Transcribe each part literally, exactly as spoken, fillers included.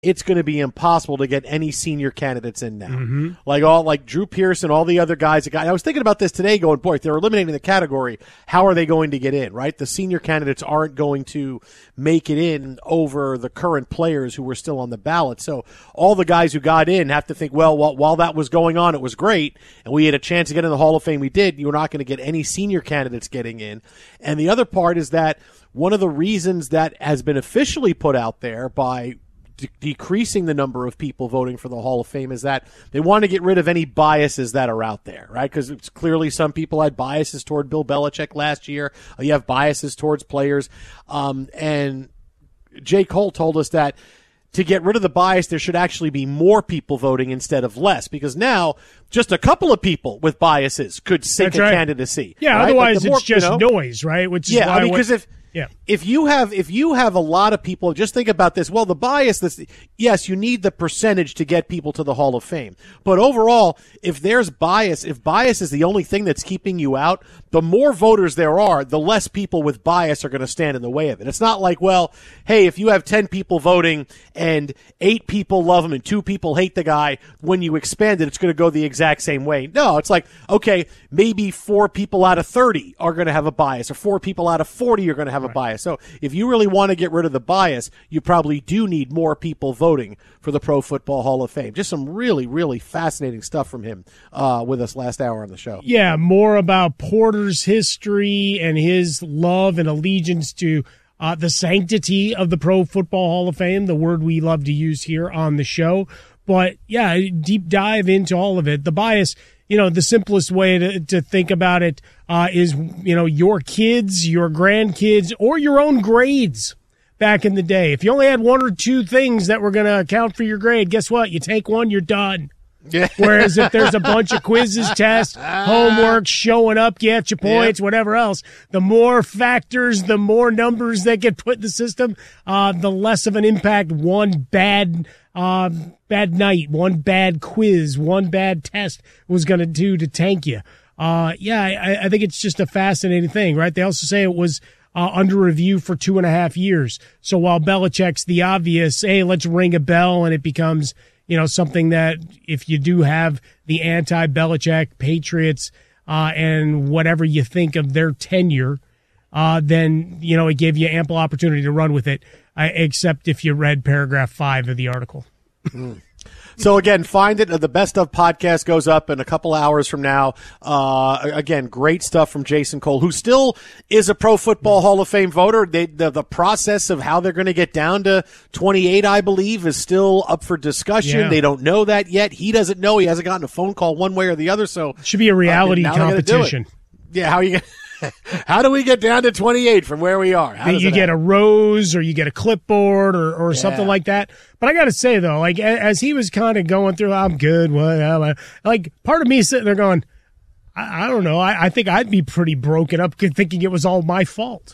it's going to be impossible to get any senior candidates in now. Mm-hmm. Like all, like Drew Pearson, all the other guys. That got, I was thinking about this today going, boy, if they're eliminating the category, how are they going to get in, right? The senior candidates aren't going to make it in over the current players who were still on the ballot. So all the guys who got in have to think, well, while, while that was going on, it was great, and we had a chance to get in the Hall of Fame. We did. You're not going to get any senior candidates getting in. And the other part is that one of the reasons that has been officially put out there by de- decreasing the number of people voting for the Hall of Fame is that they want to get rid of any biases that are out there, right? Because it's clearly some people had biases toward Bill Belichick last year. You have biases towards players. Um, and Jay Cole told us that to get rid of the bias, there should actually be more people voting instead of less, because now just a couple of people with biases could sink That's a right. candidacy. Yeah, right? otherwise Like more, it's just you know, noise, right? Which is yeah, why I mean, because if yeah. if you have if you have a lot of people, just think about this. Well, the bias, this yes, you need the percentage to get people to the Hall of Fame, but overall, if there's bias, if bias is the only thing that's keeping you out, the more voters there are, the less people with bias are going to stand in the way of it. It's not like, well, hey, if you have ten people voting and eight people love him and two people hate the guy, when you expand it, it's going to go the exact same way. No, it's like, okay, maybe four people out of thirty are going to have a bias, or four people out of forty are going to have a right. bias. So if you really want to get rid of the bias, you probably do need more people voting for the Pro Football Hall of Fame. Just some really, really fascinating stuff from him uh, with us last hour on the show. Yeah, more about Porter's history and his love and allegiance to uh, the sanctity of the Pro Football Hall of Fame, the word we love to use here on the show. But, yeah, deep dive into all of it. The bias, you know, the simplest way to, to think about it uh, is, you know, your kids, your grandkids, or your own grades back in the day. If you only had one or two things that were going to account for your grade, guess what? You take one, you're done. Yeah. Whereas if there's a bunch of quizzes, tests, homework, showing up, get your points, yep. whatever else, the more factors, the more numbers that get put in the system, uh, the less of an impact one bad uh, bad night, one bad quiz, one bad test was going to do to tank you. Uh, yeah, I, I think it's just a fascinating thing, right? They also say it was uh, under review for two and a half years. So while Belichick's the obvious, hey, let's ring a bell, and it becomes – you know, something that if you do have the anti-Belichick Patriots uh, and whatever you think of their tenure, uh, then, you know, it gave you ample opportunity to run with it, uh, except if you read paragraph five of the article. Mm. So, again, find it. The Best Of podcast goes up in a couple hours from now. Uh, again, great stuff from Jason Cole, who still is a Pro Football Hall of Fame voter. They, the, the process of how they're going to get down to twenty-eight, I believe, is still up for discussion. Yeah. They don't know that yet. He doesn't know. He hasn't gotten a phone call one way or the other. So it should be a reality uh, competition. Yeah, how are you going to How do we get down to twenty-eight from where we are? How you get happen? a rose, or you get a clipboard, or, or yeah. something like that. But I got to say, though, like as he was kind of going through, I'm good. What? Like part of me sitting there going, I, I don't know. I, I think I'd be pretty broken up thinking it was all my fault.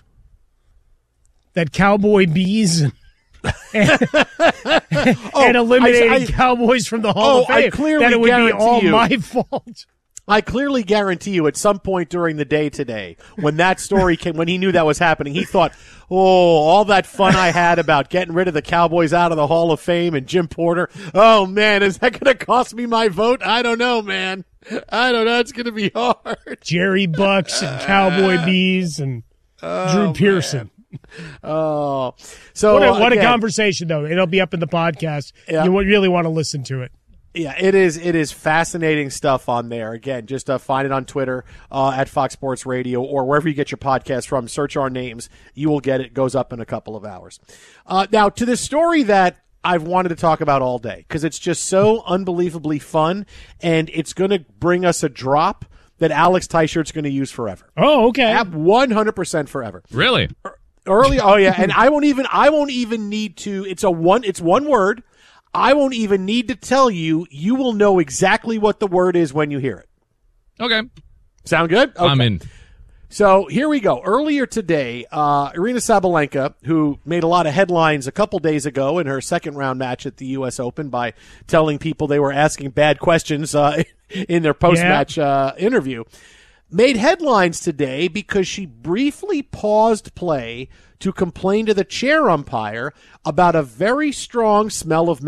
That Cowboy Bees and, and, oh, and eliminating I, I, Cowboys from the Hall oh, of Fame. I clearly that it would be all you. my fault. I clearly guarantee you at some point during the day today, when that story came, when he knew that was happening, he thought, oh, all that fun I had about getting rid of the Cowboys out of the Hall of Fame and Jim Porter. Oh, man, is that going to cost me my vote? I don't know, man. I don't know. It's going to be hard. Jerry Bucks and Cowboy Bees and oh, Drew Pearson. Man. Oh, so what a, what again, a conversation, though. It'll be up in the podcast. Yeah. You really want to listen to it. Yeah, it is. It is fascinating stuff on there. Again, just uh, find it on Twitter uh, at Fox Sports Radio or wherever you get your podcast from. Search our names. You will get it. It goes up in a couple of hours. Uh, now, to the story that I've wanted to talk about all day, because it's just so unbelievably fun, and it's going to bring us a drop that Alex Teichert's going to use forever. Oh, okay. At one hundred percent forever. Really? Early. Oh, yeah. And I won't even. I won't even need to. It's a one. It's one word. I won't even need to tell you. You will know exactly what the word is when you hear it. Okay. Sound good? Okay. I'm in. So here we go. Earlier today, uh, Irina Sabalenka, who made a lot of headlines a couple days ago in her second-round match at the U S Open by telling people they were asking bad questions uh, in their post-match yeah. uh, interview, made headlines today because she briefly paused play to complain to the chair umpire about a very strong smell of